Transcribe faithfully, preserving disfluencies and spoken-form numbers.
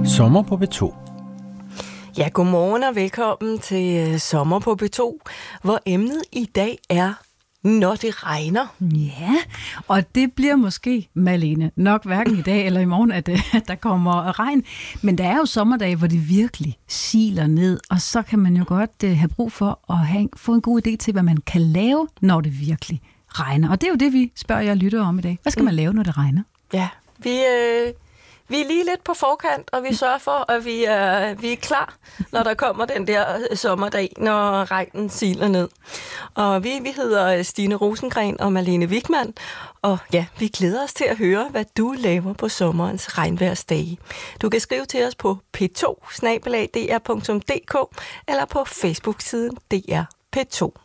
Sommer på B to. Ja, godmorgen og velkommen til Sommer på B to, hvor emnet i dag er, når det regner. Ja, og det bliver måske, Malene, nok hverken i dag eller i morgen, at, at der kommer regn. Men der er jo sommerdage, hvor det virkelig siler ned, og så kan man jo godt uh, have brug for at have, få en god idé til, hvad man kan lave, når det virkelig regner. Og det er jo det, vi spørger jer lyttere om i dag. Hvad skal man lave, når det regner? Ja, vi... Øh Vi er lige lidt på forkant, og vi sørger for, at vi er, vi er klar, når der kommer den der sommerdag, når regnen siler ned. Og vi, vi hedder Stine Rosengren og Malene Wigman, og ja, vi glæder os til at høre, hvad du laver på sommerens regnværsdage. Du kan skrive til os på p to bindestreg d r punktum d k eller på Facebook-siden D R P to.